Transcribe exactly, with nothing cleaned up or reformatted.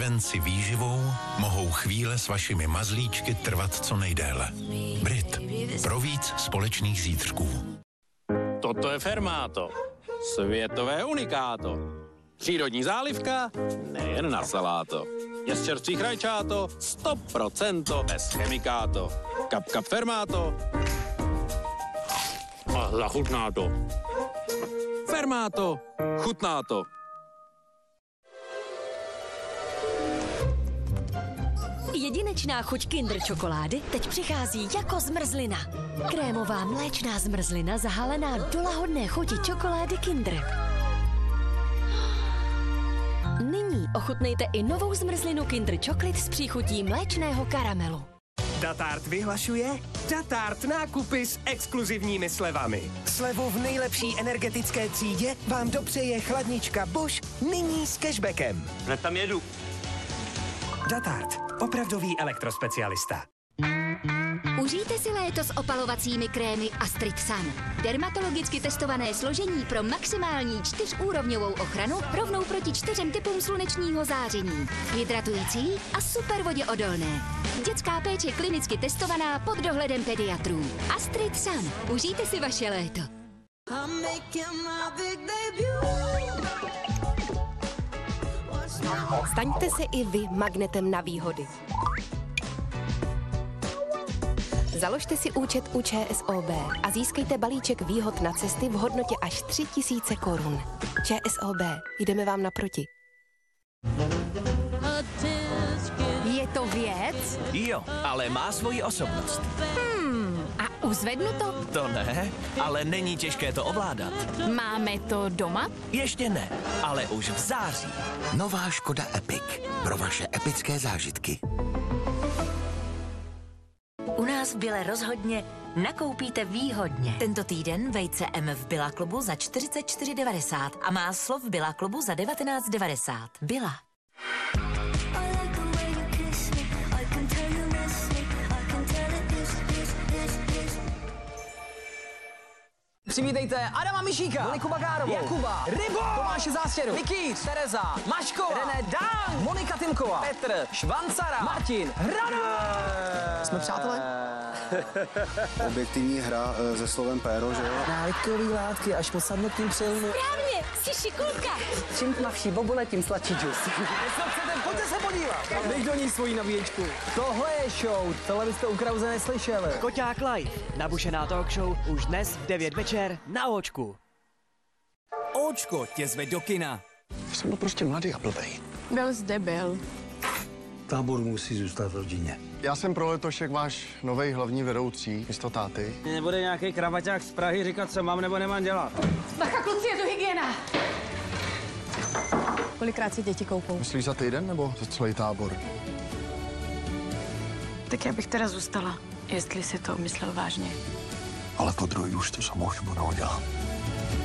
Venci výživou mohou chvíle s vašimi mazlíčky trvat co nejdéle. Brit. Pro víc společných zítřků. Toto je Fermáto. Světové unikáto. Přírodní zálivka, nejen na saláto. Je z čerstvých rajčáto, sto procent bez chemikáto. Kap kap Fermáto. A zachutná to. Fermáto, chutná to. Jedinečná chuť Kinder čokolády teď přichází jako zmrzlina. Krémová mléčná zmrzlina zahalená do lahodné chuti čokolády Kinder. Nyní ochutnejte i novou zmrzlinu Kinder Chocolate s příchutí mléčného karamelu. Datart vyhlašuje Datart nákupy s exkluzivními slevami. Slevu v nejlepší energetické třídě vám dopřeje chladnička Bosch nyní s cashbackem. Hned tam jedu. Datart, opravdový elektrospecialista. Užijte si léto s opalovacími krémy Astrid Sun. Dermatologicky testované složení pro maximální čtyřúrovňovou ochranu rovnou proti čtyřem typům slunečního záření. Hydratující a super voděodolné. Dětská péče klinicky testovaná pod dohledem pediatrů. Astrid Sun. Užijte si vaše léto. Staňte se i vy magnetem na výhody. Založte si účet u ČSOB a získejte balíček výhod na cesty v hodnotě až tři tisíce korun. ČSOB, jdeme vám naproti. Je to věc? Jo, ale má svoji osobnost. Hmm, a uzvednu to? To ne, ale není těžké to ovládat. Máme to doma? Ještě ne, ale už v září. Nová Škoda Epic. Pro vaše epické zážitky. U nás v Bile rozhodně nakoupíte výhodně. Tento týden vejce M v Billa klubu za čtyřicet čtyři devadesát a máslo v Billa klubu za devatenáct devadesát. Billa. Přivítejte Adama Mišíka, Moniku Bagárovou, Jakuba, Rybo, Tomáše Zástěru, Vikýř, Tereza, Maškova, René Dán, Monika Timková, Petr, Švancara, Martin, Hrana. Jsme přátelé? Objektivní hra se slovem péro, že jo? Návykový látky až po sadnutím přilnu. Správně, jsi šikulka. Čím tmavší bobule, tím sladší džus. Pojďte se podívat. Dej do ní svoji nabíječku. Tohle je show, tohle byste u Krause neslyšeli. Koťák Live, nabušená talk show už dnes v devět večer na Óčku. Óčko tě zve do kina. Jsem byl prostě mladý a blbej. Byl zde byl. Tábor musí zůstat v rodině. Já jsem pro letošek váš novej hlavní vedoucí, místo táty. Nebude nějaký kravaťák z Prahy říkat, co mám nebo nemám dělat. Bacha, kluci, je tu hygiena. Kolikrát si děti koupou? Myslíš za týden nebo za celý tábor? Tak já bych teda zůstala, jestli si to myslel vážně. Ale po druhý už to samou chybu neudělám.